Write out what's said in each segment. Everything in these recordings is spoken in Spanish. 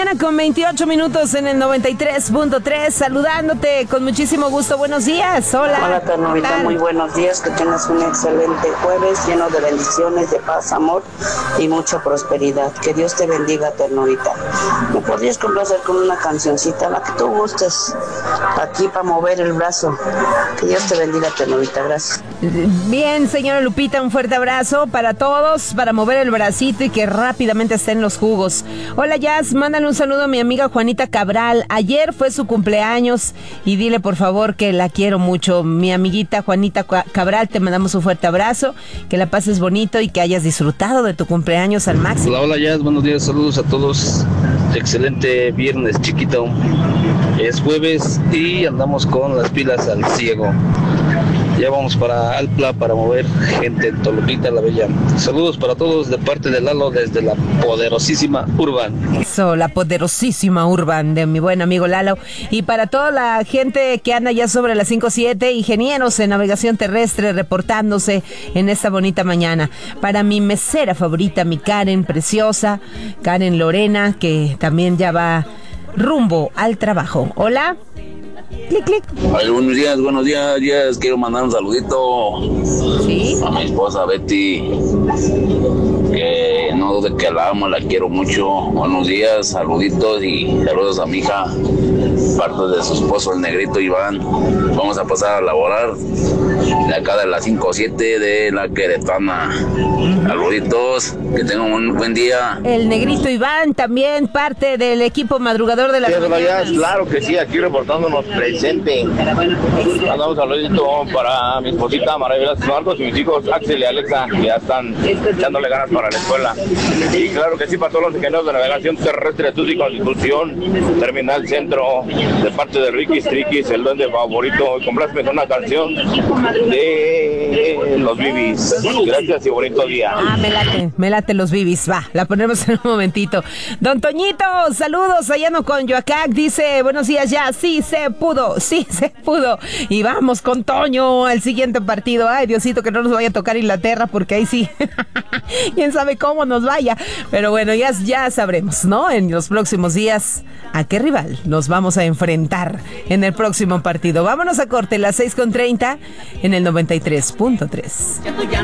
mañana con 28 minutos en el 93.3, saludándote con muchísimo gusto. Buenos días, hola. Hola, Ternurita, muy buenos días, que tengas un excelente jueves lleno de bendiciones, de paz, amor y mucha prosperidad. Que Dios te bendiga, Ternurita. ¿Me podrías complacer con una cancioncita, la que tú gustes, aquí para mover el brazo? Que Dios te bendiga, Ternurita, gracias. Bien, señora Lupita, un fuerte abrazo para todos, para mover el bracito y que rápidamente estén los jugos. Hola, Jazz, mándale un saludo a mi amiga Juanita Cabral. Ayer fue su cumpleaños y dile por favor que la quiero mucho. Mi amiguita Juanita Cabral, te mandamos un fuerte abrazo, que la pases bonito y que hayas disfrutado de tu cumpleaños al máximo. Hola, hola, Jazz, buenos días, saludos a todos. Excelente viernes, chiquito. Es jueves y andamos con las pilas al ciego. Ya vamos para Alpla para mover gente en Toluquita la Bella. Saludos para todos de parte de Lalo desde la poderosísima Urban. Eso, la poderosísima Urban de mi buen amigo Lalo. Y para toda la gente que anda ya sobre las 5:07, ingenieros en navegación terrestre reportándose en esta bonita mañana. Para mi mesera favorita, mi Karen preciosa, Karen Lorena, que también ya va rumbo al trabajo. Hola. Clic, clic. Ay, buenos días. Quiero mandar un saludito a mi esposa Betty, que no dude que la amo, la quiero mucho. Buenos días, saluditos y saludos a mi hija, parte de su esposo, el negrito Iván. Vamos a pasar a laborar de acá de la 5-7 de la Queretana. Saluditos, que tengan un buen día. El negrito Iván, también parte del equipo madrugador de la mañana. Claro que sí, aquí reportándonos presente. Mandamos un saludito para mi esposita María Velasquez Marcos y mis hijos Axel y Alexa, que ya están echándole ganas para la escuela. Y claro que sí, para todos los ingenieros de navegación terrestre de Tuxtla y Constitución, Terminal Centro, de parte de Ricky Triquis, el duende favorito. Complázme con una canción de los Bibis. Gracias y bonito día. Me late los Bibis, va, la ponemos en un momentito. Don Toñito, saludos allá no con Yoacac, dice, buenos días ya, sí se pudo. Y vamos con Toño al siguiente partido. Ay, Diosito, que no nos vaya a tocar Inglaterra, porque ahí sí, quién sabe cómo nos vaya. Pero bueno, ya sabremos, ¿no? En los próximos días, a qué rival nos vamos a enfrentar en el próximo partido. Vámonos a corte, las 6:30 en el 93.3.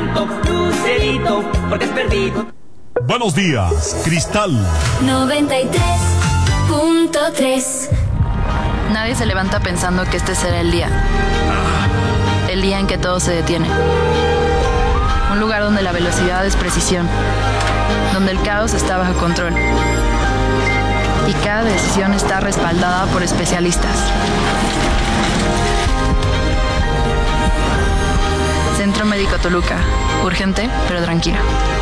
Buenos días, Cristal 93.3. Nadie se levanta pensando que este será el día en que todo se detiene. Un lugar donde la velocidad es precisión, donde el caos está bajo control y cada decisión está respaldada por especialistas. Centro Médico Toluca, urgente pero tranquilo.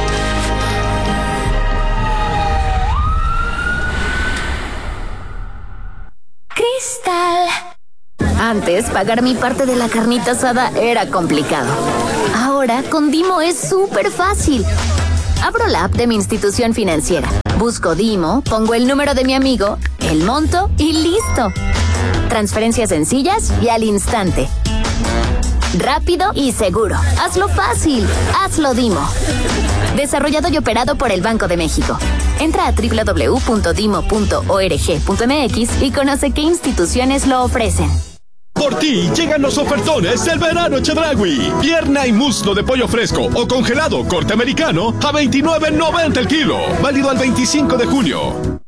Cristal. Antes, pagar mi parte de la carnita asada era complicado. Ahora, con Dimo es súper fácil. Abro la app de mi institución financiera, busco Dimo, pongo el número de mi amigo, el monto y listo. Transferencias sencillas y al instante. Rápido y seguro. Hazlo fácil. Hazlo Dimo. Desarrollado y operado por el Banco de México. Entra a www.dimo.org.mx y conoce qué instituciones lo ofrecen. Por ti llegan los ofertones del verano Chedraui. Pierna y muslo de pollo fresco o congelado corte americano a $29.90 el kilo. Válido al 25 de junio.